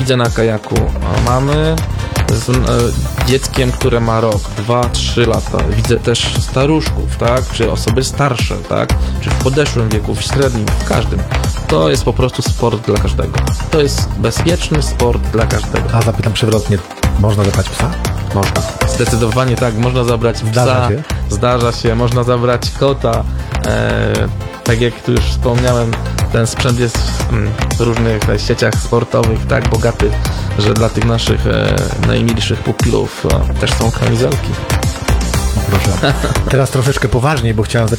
Widzę na kajaku mamy z dzieckiem, które ma rok, 2-3 lata. Widzę też staruszków, tak? Czy osoby starsze, tak? Czy w podeszłym wieku, w średnim, w każdym. To jest po prostu sport dla każdego. To jest bezpieczny sport dla każdego. A zapytam przewrotnie, można zabrać psa? Można. Zdecydowanie tak, można zabrać psa. Zdarza się, można zabrać kota. Tak jak tu już wspomniałem, ten sprzęt jest w różnych sieciach sportowych tak bogaty, że dla tych naszych najmilszych pupilów też są kamizelki. Proszę. Teraz troszeczkę poważniej, bo chciałem